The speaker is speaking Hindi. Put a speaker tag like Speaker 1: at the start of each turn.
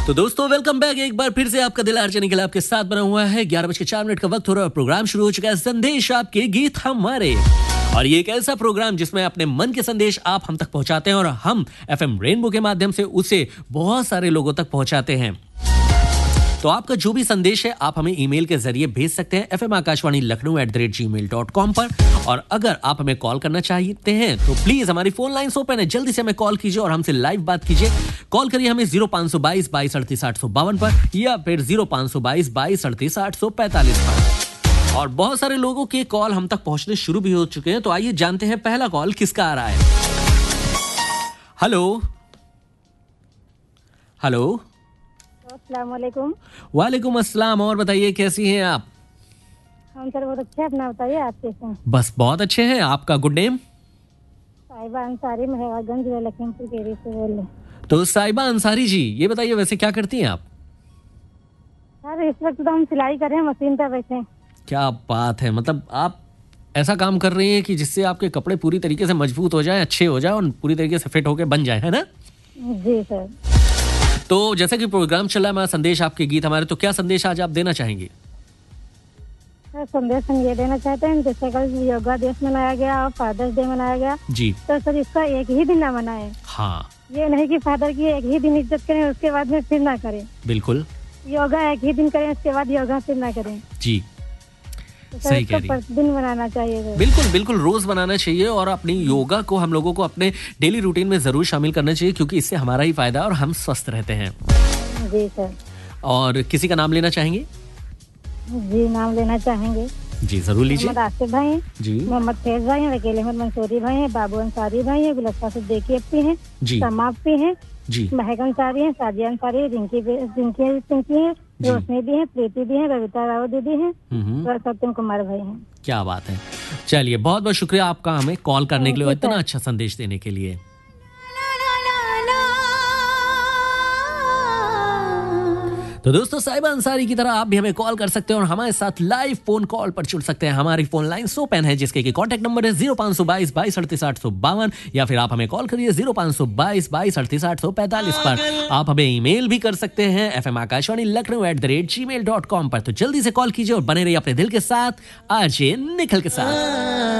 Speaker 1: तो दोस्तों वेलकम बैक। एक बार फिर से आपका दिल आरजे निखिल आपके साथ बना हुआ है। 11:04 का वक्त हो रहा है और प्रोग्राम शुरू हो चुका है संदेश आपके गीत हमारे। और ये एक ऐसा प्रोग्राम जिसमें अपने मन के संदेश आप हम तक पहुंचाते हैं और हम एफएम रेनबो के माध्यम से उसे बहुत सारे लोगों तक पहुंचाते हैं। तो आपका जो भी संदेश है आप हमें ईमेल के जरिए भेज सकते हैं fmakashvani.lakhnau@gmail.com पर। और अगर आप हमें कॉल करना चाहते हैं तो प्लीज हमारी फोन लाइंस ओपन है, जल्दी से हमें कॉल कीजिए और हमसे लाइव बात कीजिए। कॉल करिए हमें 0522 22 38 852 पर या फिर 0522 22 38 845 पर। और बहुत सारे लोगों के कॉल हम तक पहुंचने शुरू भी हो चुके हैं, तो आइए जानते हैं पहला कॉल किसका आ रहा है। Hello hello.
Speaker 2: अस्सलामुअलैकुम।
Speaker 1: वालेकुम अस्सलाम। और बताइए कैसी हैं आप?
Speaker 2: हम सर बहुत अच्छे हैं, अपना बताइए आप कैसे हैं?
Speaker 1: बस बहुत अच्छे हैं। आपका गुड नेम?
Speaker 2: साहिबा अंसारी, महराजगंज जिला लखीमपुर खीरी से बोल रहे।
Speaker 1: तो साहिबा अंसारी जी, ये बताइए वैसे क्या करती हैं आप?
Speaker 2: सर इस वक्त तो हम सिलाई कर रहे हैं, मशीन पर बैठे हैं।
Speaker 1: क्या बात है, मतलब आप ऐसा काम कर रही हैं कि जिससे आपके कपड़े पूरी तरीके से मजबूत हो जाएं, अच्छे हो जाएं और पूरी तरीके से फिट होके बन जाए, है ना?
Speaker 2: जी सर।
Speaker 1: तो जैसा कि प्रोग्राम चल रहा है हमारा संदेश आपके गीत हमारे, तो क्या संदेश आज आप देना चाहेंगे?
Speaker 2: सर संदेश हम ये देना चाहते हैं, जैसे कल योगा दिवस मनाया गया और फादर्स डे मनाया गया
Speaker 1: जी।
Speaker 2: तो सर इसका एक ही दिन ना मनाए।
Speaker 1: हाँ
Speaker 2: ये नहीं कि फादर की एक ही दिन इज्जत करें उसके बाद में फिर ना करें।
Speaker 1: बिल्कुल।
Speaker 2: योगा एक ही दिन करें उसके बाद योगा फिर ना करें।
Speaker 1: जी
Speaker 2: तो
Speaker 1: सही कह रही।
Speaker 2: प्रतिदिन बनाना चाहिए सर।
Speaker 1: बिल्कुल बिल्कुल, रोज बनाना चाहिए और अपनी योगा को हम लोगों को अपने डेली रूटीन में जरूर शामिल करना चाहिए, क्योंकि इससे हमारा ही फायदा है और हम स्वस्थ रहते हैं।
Speaker 2: जी सर।
Speaker 1: और किसी का नाम लेना चाहेंगे?
Speaker 2: जी नाम लेना चाहेंगे।
Speaker 1: जी जरूर लीजिए।
Speaker 2: मोहम्मद आसिफ भाई हैं
Speaker 1: जी।
Speaker 2: मोहम्मद फैज भाई हैं, वकील अहमद मंसूरी भाई हैं, बाबू अंसारी भाई हैं, गुलस्ता सिद्दीकी अपी हैं,
Speaker 1: जी
Speaker 2: समा अपी हैं,
Speaker 1: जी
Speaker 2: महक अंसारी हैं, साजिया अंसारी हैं, रिंकी पिंकी हैं,
Speaker 1: जी।
Speaker 2: रोशनी भी हैं, प्रीति भी हैं, रविता राव दीदी हैं और सत्यम कुमार भाई हैं।
Speaker 1: क्या बात है। चलिए बहुत बहुत शुक्रिया आपका हमें कॉल करने के लिए और
Speaker 2: ओके,
Speaker 1: इतना
Speaker 2: सर।
Speaker 1: अच्छा संदेश देने के लिए। तो दोस्तों साहिबा अंसारी की तरह आप भी हमें कॉल कर सकते हैं और हमारे साथ लाइव फोन कॉल पर जुड़ सकते हैं। हमारी फोन लाइन ओपन है जिसके कि कॉन्टैक्ट नंबर है 0522 22 38 852 या फिर आप हमें कॉल करिए 0522 22 38 845 पर। आप हमें ईमेल भी कर सकते हैं fmakashvani@gmail.com पर। तो जल्दी से कॉल कीजिए और बने रहिए अपने दिल के साथ, आरजे निखिल के साथ।